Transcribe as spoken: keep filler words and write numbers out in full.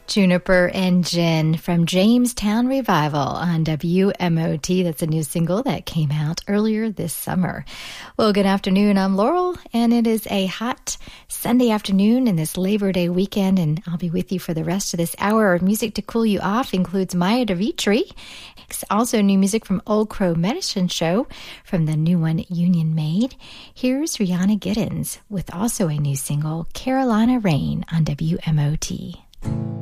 Juniper and Gin from Jamestown Revival on W M O T. That's a new single that came out earlier this summer. Well, good afternoon. I'm Laurel, and it is a hot Sunday afternoon in this Labor Day weekend, and I'll be with you for the rest of this hour. Music to cool you off includes Maya DeVitri. Also new music from Old Crow Medicine Show from the new one Union Made. Here's Rihanna Giddens with also a new single, Carolina Rain, on W M O T.